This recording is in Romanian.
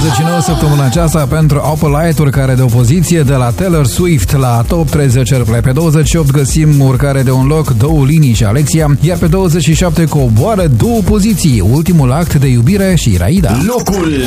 29 săptămâna aceasta pentru Opal Light, urcare de o poziție de la Taylor Swift la Top 30 Airplay. Pe 28 găsim urcare de un loc, Două Linii și Alexia, iar pe 27 coboară 2 poziții, Ultimul Act de Iubire și Raida. Locul